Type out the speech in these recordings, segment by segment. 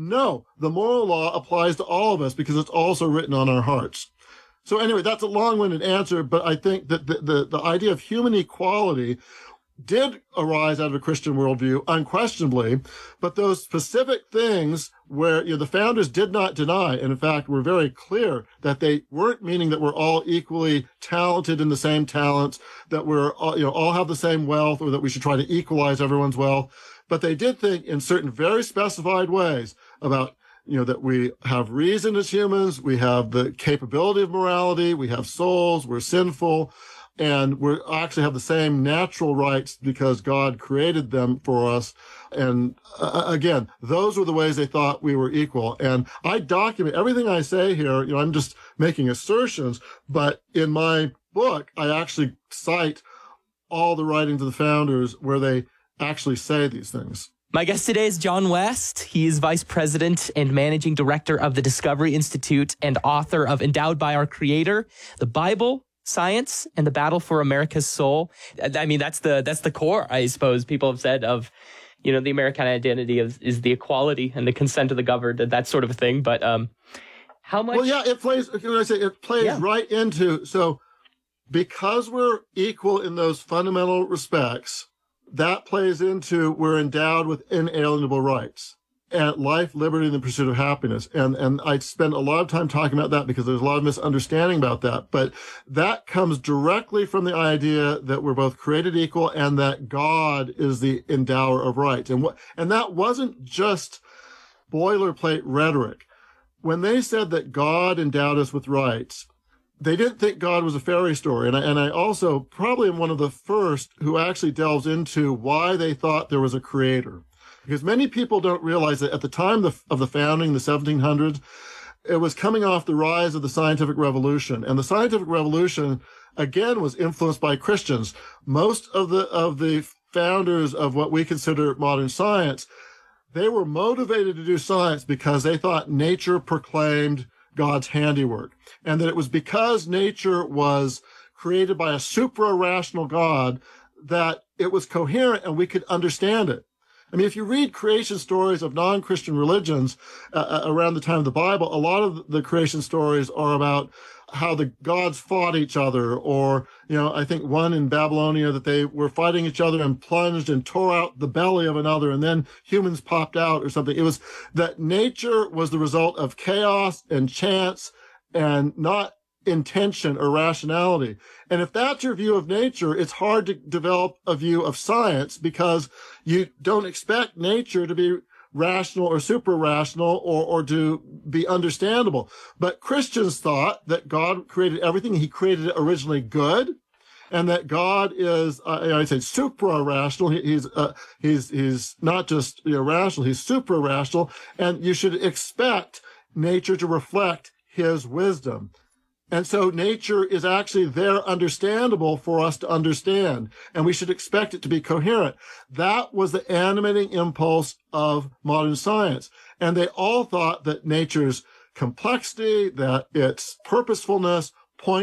No, the moral law applies to all of us because it's also written on our hearts. So anyway, that's a long-winded answer, but I think that the idea of human equality did arise out of a Christian worldview, unquestionably, but those specific things where the founders did not deny, and in fact were very clear that they weren't meaning that we're all equally talented in the same talents, that we're all have the same wealth, or that we should try to equalize everyone's wealth, but they did think in certain very specified ways about that we have reason as humans, we have the capability of morality, we have souls, we're sinful, and we actually have the same natural rights because God created them for us. And again, those were the ways they thought we were equal. And I document everything I say here. I'm just making assertions, but in my book, I actually cite all the writings of the founders where they actually say these things. My guest today is John West. He is Vice President and Managing Director of the Discovery Institute and author of Endowed by Our Creator, The Bible, Science, and the Battle for America's Soul. I mean, that's the core, I suppose, people have said of, the American identity is the equality and the consent of the governed and that sort of a thing. But how much? Well, yeah, it plays right into, so because we're equal in those fundamental respects, that plays into we're endowed with inalienable rights and life, liberty, and the pursuit of happiness. And I spend a lot of time talking about that because there's a lot of misunderstanding about that. But that comes directly from the idea that we're both created equal and that God is the endower of rights. And that wasn't just boilerplate rhetoric. When they said that God endowed us with rights, they didn't think God was a fairy story. And I also probably am one of the first who actually delves into why they thought there was a creator. Because many people don't realize that at the time of the founding, the 1700s, it was coming off the rise of the scientific revolution. And the scientific revolution, again, was influenced by Christians. Most of the founders of what we consider modern science, they were motivated to do science because they thought nature proclaimed God's handiwork, and that it was because nature was created by a supra-rational God that it was coherent and we could understand it. I mean, if you read creation stories of non-Christian religions around the time of the Bible, a lot of the creation stories are about how the gods fought each other, or, I think one in Babylonia that they were fighting each other and plunged and tore out the belly of another, and then humans popped out or something. It was that nature was the result of chaos and chance and not intention or rationality. And if that's your view of nature, it's hard to develop a view of science because you don't expect nature to be rational or super-rational or to be understandable. But Christians thought that God created everything. He created it originally good, and that God is, I say, supra-rational. He's not just rational, he's supra-rational, and you should expect nature to reflect his wisdom. And so nature is actually there understandable for us to understand, and we should expect it to be coherent. That was the animating impulse of modern science. And they all thought that nature's complexity, that its purposefulness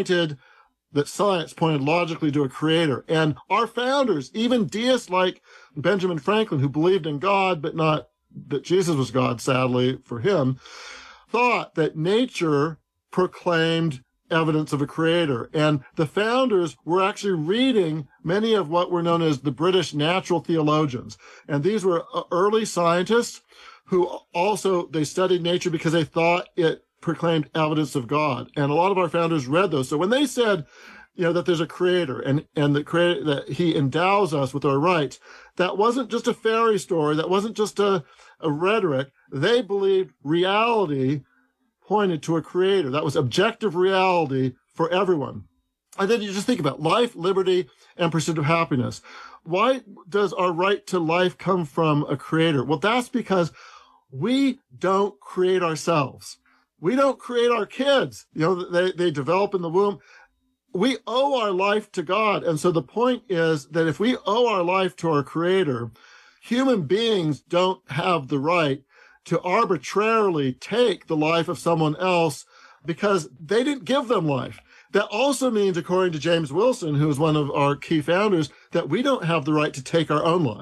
that science pointed logically to a creator. And our founders, even deists like Benjamin Franklin, who believed in God, but not that Jesus was God, sadly for him, thought that nature proclaimed evidence of a creator. And the founders were actually reading many of what were known as the British natural theologians. And these were early scientists who also, they studied nature because they thought it proclaimed evidence of God. And a lot of our founders read those. So when they said, that there's a creator and the creator, that he endows us with our rights, that wasn't just a fairy story. That wasn't just a rhetoric. They believed reality pointed to a creator. That was objective reality for everyone. And then you just think about life, liberty, and pursuit of happiness. Why does our right to life come from a creator? Well, that's because we don't create ourselves. We don't create our kids. They develop in the womb. We owe our life to God. And so the point is that if we owe our life to our creator, human beings don't have the right to arbitrarily take the life of someone else because they didn't give them life. That also means, according to James Wilson, who is one of our key founders, that we don't have the right to take our own lives.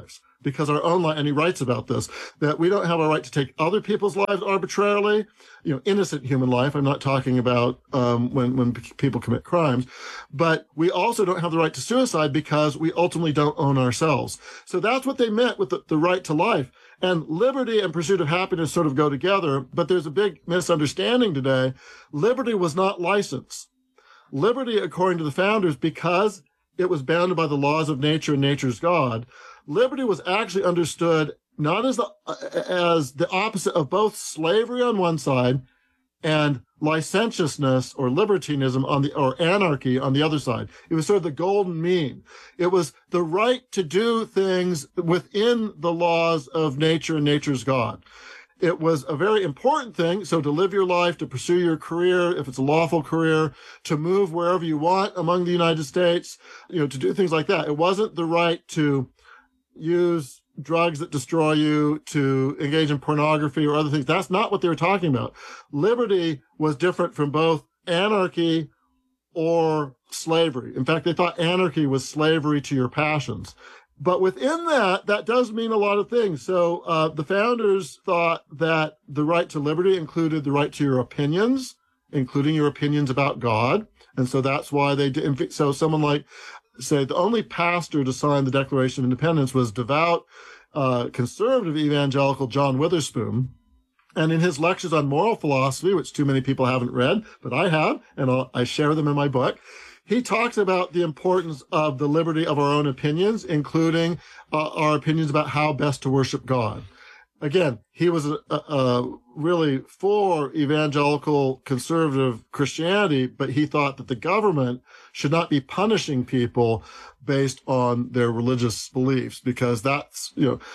because our own life, and he writes about this, that we don't have a right to take other people's lives arbitrarily, innocent human life. I'm not talking about when people commit crimes, but we also don't have the right to suicide because we ultimately don't own ourselves. So that's what they meant with the right to life. And liberty and pursuit of happiness sort of go together, but there's a big misunderstanding today. Liberty was not license. Liberty, according to the founders, because it was bounded by the laws of nature and nature's God, liberty was actually understood not as the opposite of both slavery on one side and licentiousness or libertinism or anarchy on the other side. It was sort of the golden mean. It was the right to do things within the laws of nature and nature's God. It was a very important thing. So to live your life, to pursue your career, if it's a lawful career, to move wherever you want among the United States, to do things like that. It wasn't the right to use drugs that destroy you, to engage in pornography or other things. That's not what they were talking about. Liberty was different from both anarchy or slavery. In fact, they thought anarchy was slavery to your passions. But within that does mean a lot of things. So the founders thought that the right to liberty included the right to your opinions, including your opinions about God. And so that's why they did. So someone like, say, the only pastor to sign the Declaration of Independence was devout, conservative evangelical John Witherspoon. And in his lectures on moral philosophy, which too many people haven't read, but I have, and I share them in my book, he talks about the importance of the liberty of our own opinions, including our opinions about how best to worship God. Again, he was really for evangelical conservative Christianity, but he thought that the government should not be punishing people based on their religious beliefs, because that's,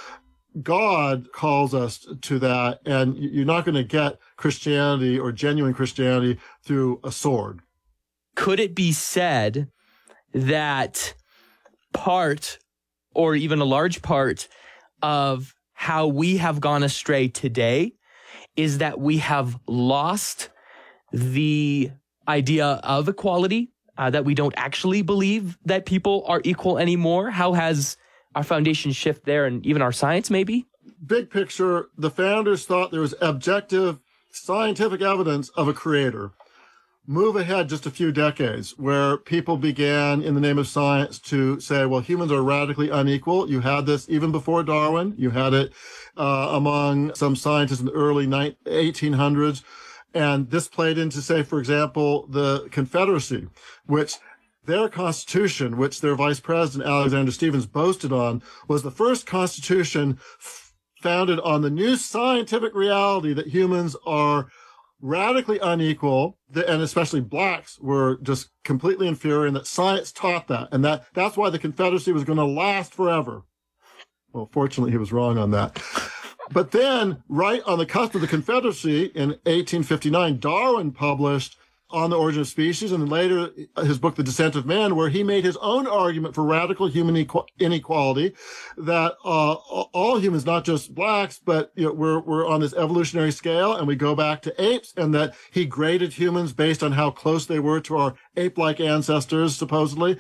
God calls us to that, and you're not going to get Christianity or genuine Christianity through a sword. Could it be said that part, or even a large part, of how we have gone astray today is that we have lost the idea of equality, that we don't actually believe that people are equal anymore? How has our foundation shift there, and even our science maybe? Big picture, the founders thought there was objective scientific evidence of a creator. Move ahead just a few decades where people began in the name of science to say, well, humans are radically unequal. You had this even before Darwin. You had it among some scientists in the early 1800s. And this played into, say, for example, the Confederacy, which their constitution, which their vice president, Alexander Stephens, boasted on, was the first constitution founded on the new scientific reality that humans are radically unequal, and especially blacks were just completely inferior, and that science taught that. And that's why the Confederacy was going to last forever. Well, fortunately, he was wrong on that. But then, right on the cusp of the Confederacy, in 1859, Darwin published On the Origin of Species, and later his book, The Descent of Man, where he made his own argument for radical human inequality, that all humans, not just blacks, but we're on this evolutionary scale, and we go back to apes, and that he graded humans based on how close they were to our ape-like ancestors, supposedly.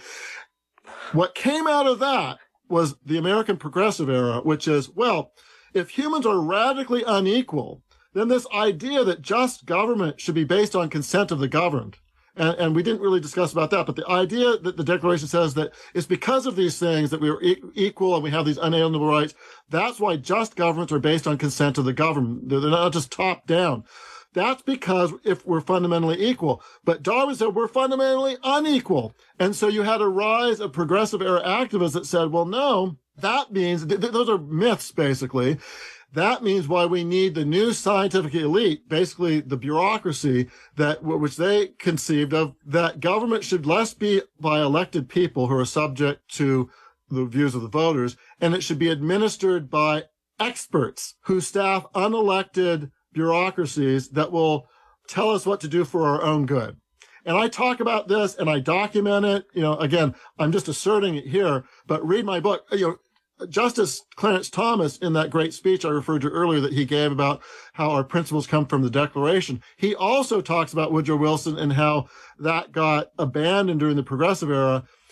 What came out of that was the American Progressive Era, which is, well, if humans are radically unequal, then this idea that just government should be based on consent of the governed. And we didn't really discuss about that, but the idea that the Declaration says that it's because of these things that we are equal and we have these unalienable rights, that's why just governments are based on consent of the government. They're not just top down. That's because if we're fundamentally equal. But Darwin said we're fundamentally unequal. And so you had a rise of progressive era activists that said, well, no, that means, those are myths, basically. That means why we need the new scientific elite, basically the bureaucracy which they conceived of, that government should less be by elected people who are subject to the views of the voters, and it should be administered by experts who staff unelected bureaucracies that will tell us what to do for our own good. And I talk about this and I document it. Again, I'm just asserting it here, but read my book. Justice Clarence Thomas, in that great speech I referred to earlier that he gave about how our principles come from the Declaration, he also talks about Woodrow Wilson and how that got abandoned during the Progressive Era.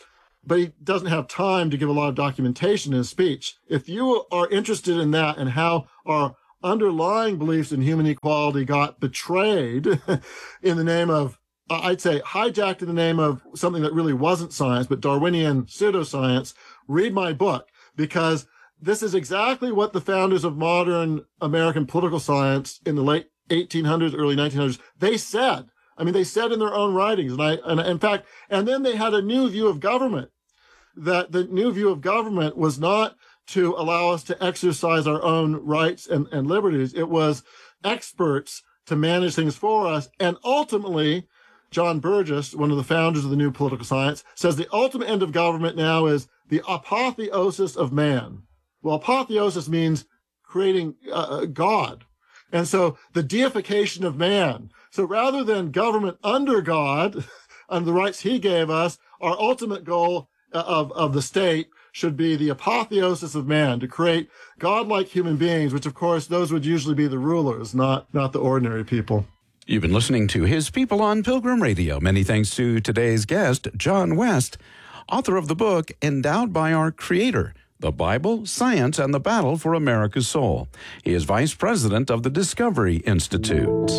but he doesn't have time to give a lot of documentation in his speech. If you are interested in that and how our underlying beliefs in human equality got betrayed in the name of, I'd say hijacked in the name of something that really wasn't science, but Darwinian pseudoscience, read my book, because this is exactly what the founders of modern American political science in the late 1800s, early 1900s, they said. I mean, they said in their own writings, and in fact, and then they had a new view of government, that the new view of government was not to allow us to exercise our own rights and liberties. It was experts to manage things for us. And ultimately, John Burgess, one of the founders of the new political science, says the ultimate end of government now is the apotheosis of man. Well, apotheosis means creating God. And so the deification of man. So rather than government under God, under the rights he gave us, our ultimate goal of the state should be the apotheosis of man, to create godlike human beings, which of course those would usually be the rulers, not the ordinary people. You've been listening to His People on Pilgrim Radio. Many thanks to today's guest, John West, author of the book Endowed by Our Creator, The Bible, Science, and the Battle for America's Soul. He is vice president of the Discovery Institute.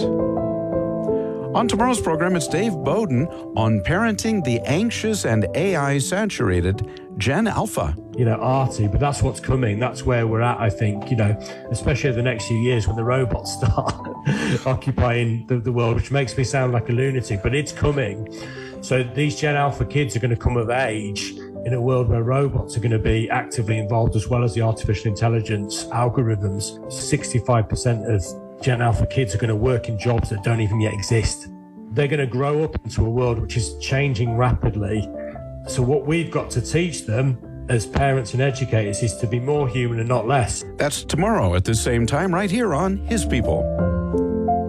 On tomorrow's program, it's Dave Bowden on parenting the anxious and AI-saturated Gen Alpha. Arty, but that's what's coming. That's where we're at, I think, especially over the next few years when the robots start occupying the world, which makes me sound like a lunatic, but it's coming. So these Gen Alpha kids are going to come of age in a world where robots are going to be actively involved, as well as the artificial intelligence algorithms. 65% of Gen Alpha kids are going to work in jobs that don't even yet exist. They're going to grow up into a world which is changing rapidly. So what we've got to teach them as parents and educators is to be more human and not less. That's tomorrow at the same time right here on His People.